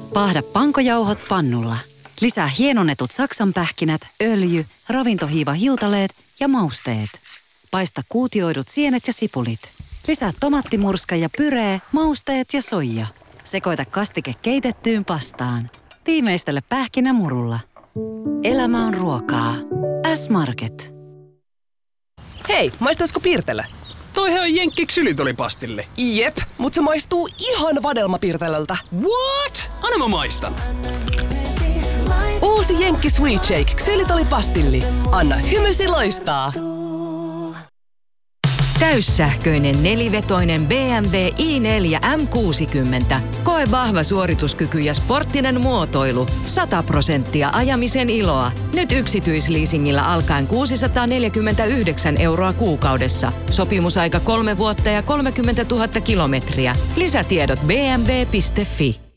Paahda pankojauhot pannulla. Lisää hienonnetut saksanpähkinät, öljy, ravintohiivahiutaleet ja mausteet. Paista kuutioidut sienet ja sipulit. Lisää tomattimurska ja pyree, mausteet ja soija. Sekoita kastike keitettyyn pastaan. Tiimeistele pähkinämurulla. Elämä on ruokaa. S-Market. Hei, maistuisiko piirtelö? Toihan on jenkki ksylitolipastille. Jep, mut se maistuu ihan vadelmapiirtelöltä. What? Anna mä maistan. Uusi Jenkki Sweet Shake ksylitolipastilli. Anna hymysi loistaa. Täyssähköinen nelivetoinen BMW i4 M60. Koe vahva suorituskyky ja sporttinen muotoilu. 100% ajamisen iloa. Nyt yksityisleasingillä alkaen 649 € kuukaudessa. Sopimusaika 3 vuotta ja 30 000 kilometriä. Lisätiedot bmw.fi.